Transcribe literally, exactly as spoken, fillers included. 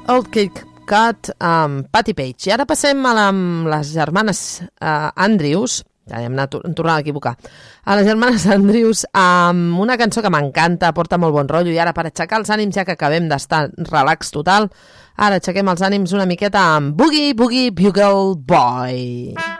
Old Kit Kat amb Patti Page. I ara passem a la, amb les germanes uh, Andrews, ja hem anat, hem tornat a equivocar, a les germanes Andrews amb una cançó que m'encanta, porta molt bon rotllo, i ara per aixecar els ànims, ja que acabem d'estar relax total, ara aixequem els ànims una miqueta amb Boogie Boogie Bugle Boy.